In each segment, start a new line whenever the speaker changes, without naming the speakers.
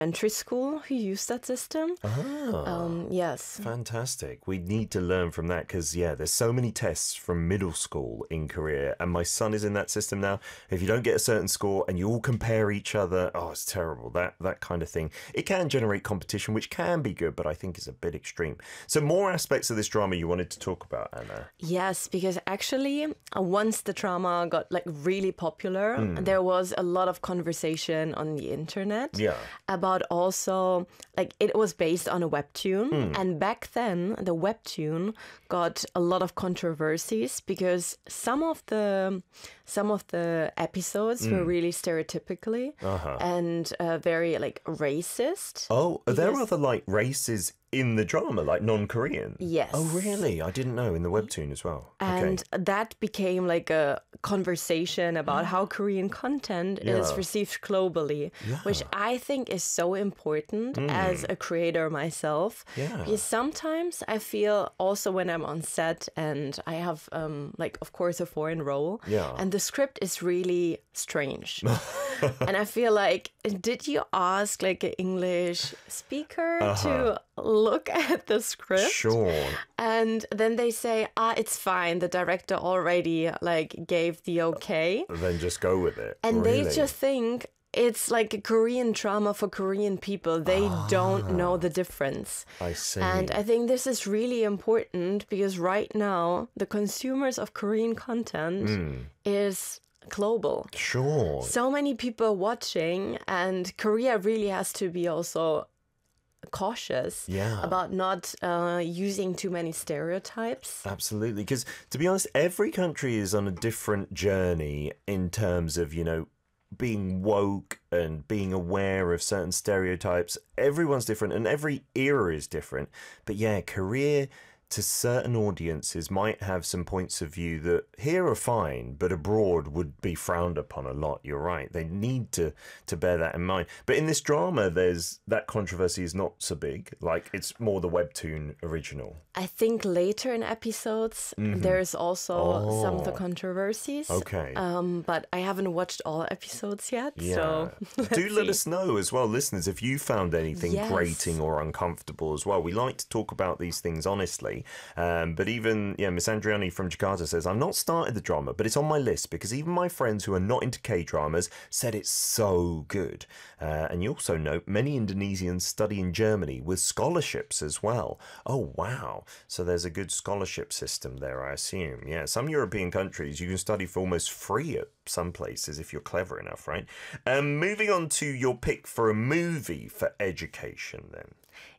elementary school who used that system. Yes.
Fantastic. We need to learn from that because, yeah, there's so many tests from middle school in Korea, and my son is in that system now. If you don't get a certain score and you all compare each other, oh, it's terrible. That kind of thing. It can generate competition, which can be good, but I think is a bit extreme. So more aspects of this drama you wanted to talk about, Anna?
Yes, because actually, once the drama got like really popular, there was a lot of conversation on the internet about also like it was based on a webtoon, and back then the webtoon got a lot of controversies because some of the episodes were really stereotypically and very like racist.
Oh, are there other like races in the drama, like non-Korean?
Yes.
Oh, really? I didn't know, in the webtoon as well.
And that became like a conversation about how Korean content is received globally, which I think is so important as a creator myself. Because sometimes I feel also when I'm on set and I have like, of course, a foreign role, and the script is really strange. And I feel like, did you ask like an English speaker to look at the script?
Sure.
And then they say, it's fine. The director already like gave the okay.
Then just go with it.
And they just think it's like a Korean drama for Korean people. They don't know the difference.
I see.
And I think this is really important because right now the consumers of Korean content is global.
Sure.
So many people watching, and Korea really has to be also cautious about not using too many stereotypes.
Absolutely. Because to be honest, every country is on a different journey in terms of, you know, being woke and being aware of certain stereotypes. Everyone's different and every era is different. But yeah, Korea to certain audiences might have some points of view that here are fine, but abroad would be frowned upon a lot. You're right. They need to bear that in mind. But in this drama, there's that controversy is not so big. Like, it's more the webtoon original.
I think later in episodes, there's also some of the controversies.
Okay.
But I haven't watched all episodes yet. So
do let us know as well, listeners, if you found anything grating or uncomfortable as well. We like to talk about these things honestly. But even, Miss Andriani from Jakarta says, I've not started the drama, but it's on my list because even my friends who are not into K-dramas said it's so good. And you also note many Indonesians study in Germany with scholarships as well. Oh, wow. So there's a good scholarship system there, I assume. Yeah, some European countries you can study for almost free at some places if you're clever enough, right? Moving on to your pick for a movie for education then.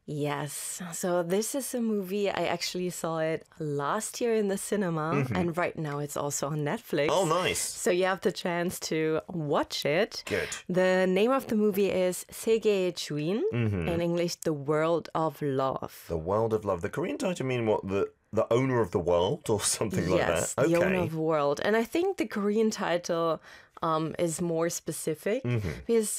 Yes. So this is a movie. I actually saw it last year in the cinema, and right now it's also on Netflix.
Oh, nice.
So you have the chance to watch it.
Good.
The name of the movie is 세계의 주인, in English, The World of Love.
The World of Love. The Korean title mean what? The owner of the world or something like that?
Yes, the owner of the world. And I think the Korean title is more specific because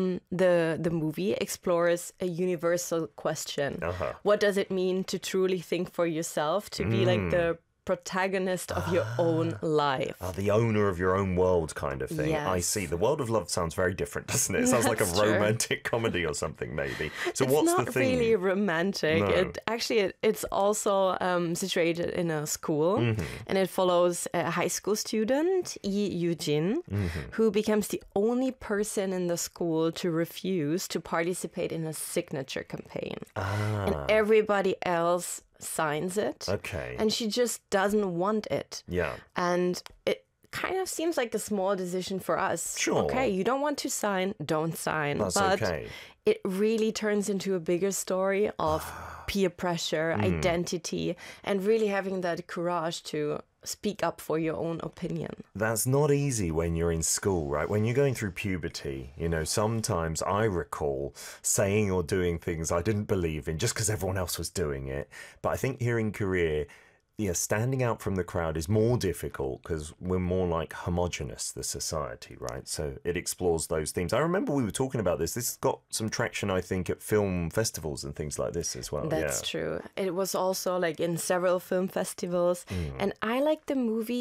the movie explores a universal question. What does it mean to truly think for yourself, to be like the protagonist of your own life?
The owner of your own world kind of thing.
Yes.
I see. The World of Love sounds very different, doesn't it? It sounds like a romantic comedy or something, maybe. So what's the theme?
It's not really romantic.
No.
It's also situated in a school, and it follows a high school student, Lee Yoo-jin, who becomes the only person in the school to refuse to participate in a signature campaign. And everybody else signs it.
Okay.
And she just doesn't want it.
Yeah.
And it kind of seems like a small decision for us.
Sure.
Okay, you don't want to sign, don't sign.
That's
but
okay.
It really turns into a bigger story of peer pressure, identity, and really having that courage to speak up for your own opinion.
That's not easy when you're in school, right? When you're going through puberty, you know, sometimes I recall saying or doing things I didn't believe in just because everyone else was doing it. But I think here in Korea, standing out from the crowd is more difficult because we're more like homogenous, the society, right? So it explores those themes. I remember we were talking about this. This got some traction, I think, at film festivals and things like this as well.
That's true. It was also like in several film festivals. And I like the movie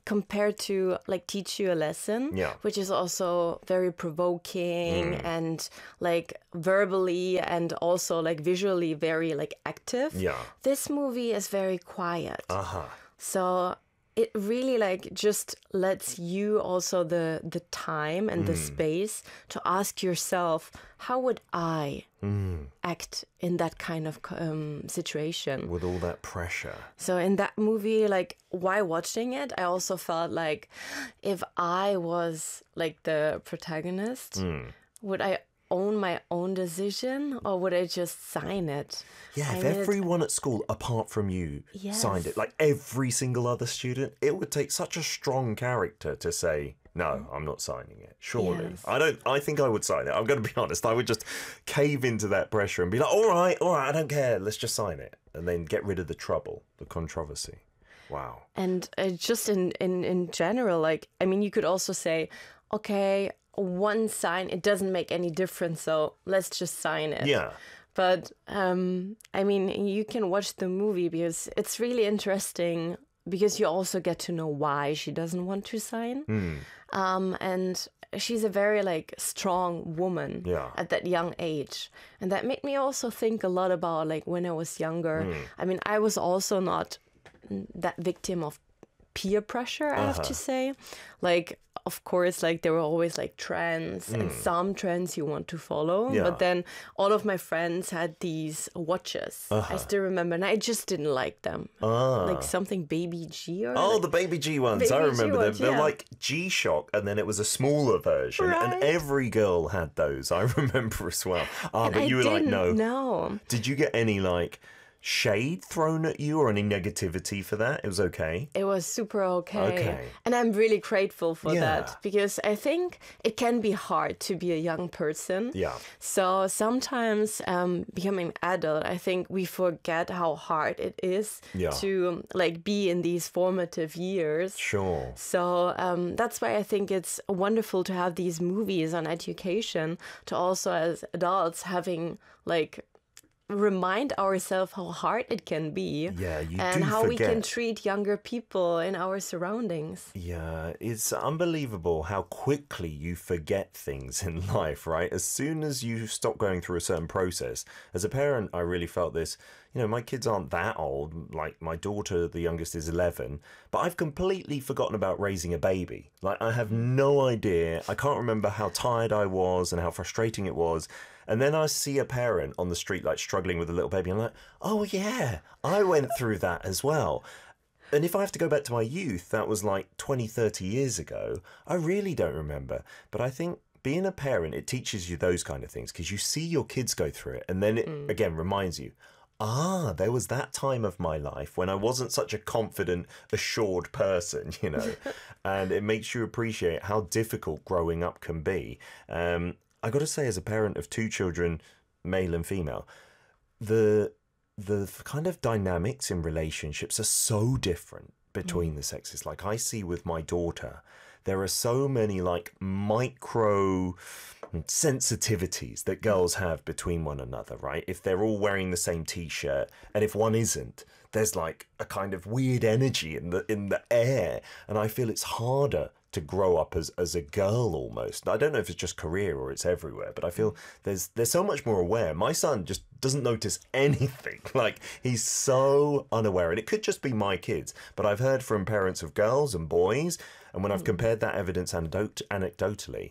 compared to like Teach You a Lesson, which is also very provoking and like verbally and also like visually very like active. This movie is very quiet. So it really like just lets you also the time and the space to ask yourself, how would I act in that kind of situation?
With all that pressure.
So in that movie, like while watching it, I also felt like if I was like the protagonist, would I own my own decision or would I just sign it?
Yeah, if everyone at school apart from you signed it, like every single other student, it would take such a strong character to say, no, I'm not signing it. Surely. I think I would sign it. I'm going to be honest. I would just cave into that pressure and be like, all right, I don't care. Let's just sign it. And then get rid of the trouble, the controversy. Wow.
And just in general, like, I mean, you could also say, okay, one sign, it doesn't make any difference, so let's just sign it.
Yeah.
But, I mean, you can watch the movie because it's really interesting because you also get to know why she doesn't want to sign. And she's a very, like, strong woman at that young age. And that made me also think a lot about, like, when I was younger. I mean, I was also not that victim of peer pressure, I have to say. Like, of course, like there were always like trends and some trends you want to follow. But then all of my friends had these watches. I still remember, and I just didn't like them. Like something Baby G or
like, the Baby G ones. I remember them. They're like G-Shock, and then it was a smaller version. Right. And every girl had those. I remember as well. But you were like, no.
No.
Did you get any like shade thrown at you or any negativity for that? It was okay?
It was super okay. And I'm really grateful for that because I think it can be hard to be a young person. So sometimes becoming an adult, I think we forget how hard it is to like be in these formative years.
Sure.
So that's why I think it's wonderful to have these movies on education, to also as adults having like remind ourselves how hard it can be and how we can treat younger people in our surroundings.
Yeah, it's unbelievable how quickly you forget things in life, right? As soon as you stop going through a certain process. As a parent, I really felt this. You know, my kids aren't that old. Like my daughter, the youngest, is 11, but I've completely forgotten about raising a baby. Like I have no idea. I can't remember how tired I was and how frustrating it was. And then I see a parent on the street like struggling with a little baby. I'm like, oh yeah, I went through that as well. And if I have to go back to my youth, that was like 20, 30 years ago. I really don't remember. But I think being a parent, it teaches you those kind of things because you see your kids go through it. And then it, again, reminds you, there was that time of my life when I wasn't such a confident, assured person, you know. And it makes you appreciate how difficult growing up can be. I got to say, as a parent of 2 children, male and female, the kind of dynamics in relationships are so different between the sexes. Like I see with my daughter, there are so many like micro sensitivities that girls have between one another, right? If they're all wearing the same t-shirt and if one isn't, there's like a kind of weird energy in the air. And I feel it's harder to grow up as a girl almost. I don't know if it's just Korea or it's everywhere, but I feel there's so much more aware. My son just doesn't notice anything. Like he's so unaware, and it could just be my kids, but I've heard from parents of girls and boys, and when I've compared that evidence anecdotally,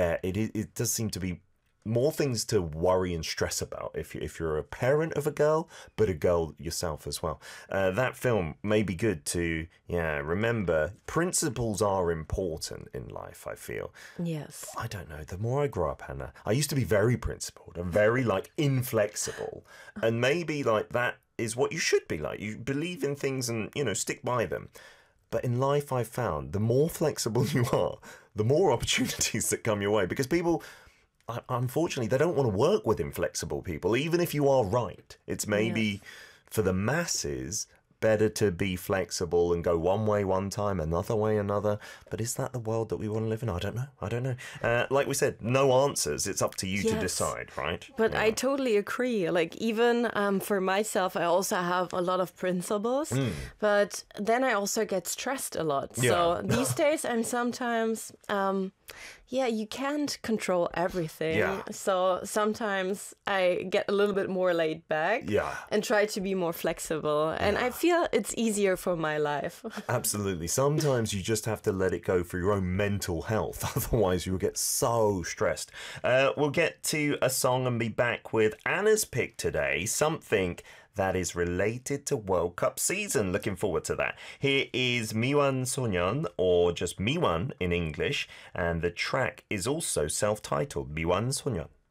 it does seem to be more things to worry and stress about if you're a parent of a girl, but a girl yourself as well. That film may be good to remember. Principles are important in life, I feel.
Yes.
I don't know. The more I grow up, Hannah, I used to be very principled and very like inflexible, and maybe like that is what you should be like. You believe in things and stick by them. But in life, I've found the more flexible you are, the more opportunities that come your way, because people, unfortunately, they don't want to work with inflexible people, even if you are right. It's maybe for the masses better to be flexible and go one way one time, another way another. But is that the world that we want to live in? I don't know. Like we said, no answers. It's up to you to decide, right?
But I totally agree. Like even for myself, I also have a lot of principles, but then I also get stressed a lot. So these days I'm sometimes, you can't control everything. Yeah. So sometimes I get a little bit more laid back and try to be more flexible. And I feel it's easier for my life. Absolutely.
Sometimes you just have to let it go for your own mental health. Otherwise, you'll get so stressed. We'll get to a song and be back with Anna's pick today. Something that is related to World Cup season. Looking forward to that. Here is 미완 소년, or just 미완 in English, and the track is also self-titled, 미완 소년.